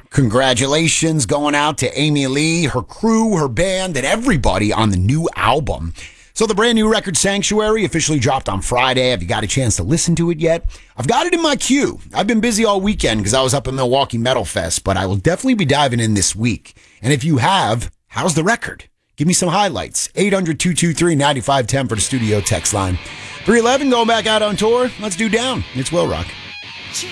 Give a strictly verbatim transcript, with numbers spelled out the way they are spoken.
Congratulations going out to Amy Lee, her crew, her band, and everybody on the new album. So the brand new record Sanctuary officially dropped on Friday. Have you got a chance to listen to it yet? I've got it in my queue. I've been busy all weekend because I was up at Milwaukee Metal Fest, but I will definitely be diving in this week. And if you have, how's the record? Give me some highlights. eight hundred, two two three, nine five one zero for the studio text line. three eleven going back out on tour. Let's do Down. It's Will Rock.